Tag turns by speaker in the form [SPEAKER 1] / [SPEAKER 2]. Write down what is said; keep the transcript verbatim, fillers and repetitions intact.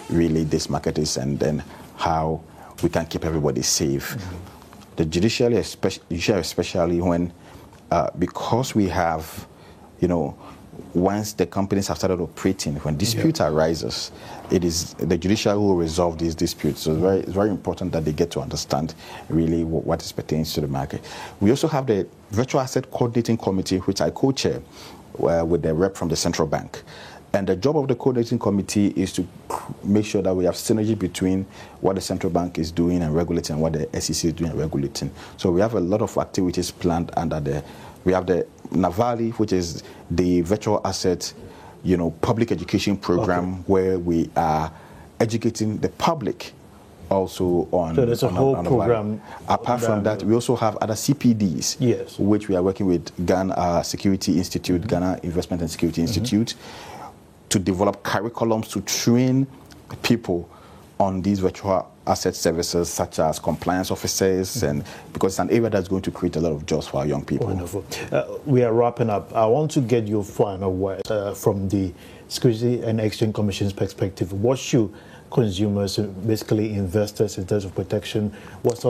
[SPEAKER 1] really this market is and then how we can keep everybody safe. Mm-hmm. The judiciary, especially, especially when, uh, because we have, you know, once the companies have started operating, when disputes yeah. arises, it is the judiciary who will resolve these disputes. So it's very, it's very important that they get to understand really what, what is pertains to the market. We also have the Virtual Asset Coordinating Committee, which I co-chair uh, with the rep from the central bank. And the job of the coordinating committee is to make sure that we have synergy between what the central bank is doing and regulating and what the S E C is doing and regulating. So we have a lot of activities planned under the, we have the NAVALI, which is the virtual asset, you know, public education program okay. where we are educating the public also on.
[SPEAKER 2] So there's a
[SPEAKER 1] on,
[SPEAKER 2] whole
[SPEAKER 1] on
[SPEAKER 2] program.
[SPEAKER 1] Apart from that, we also have other C P Ds,
[SPEAKER 2] yes.
[SPEAKER 1] which we are working with Ghana uh, Security Institute, mm-hmm. Ghana Investment and Security mm-hmm. Institute, to develop curriculums to train people on these virtual asset services, such as compliance officers, mm-hmm. and because it's an area that's going to create a lot of jobs for our young people.
[SPEAKER 2] Wonderful. Uh, we are wrapping up. I want to get your final word uh, from the Security and Exchange Commission's perspective. What should consumers, basically investors, in terms of protection, what sort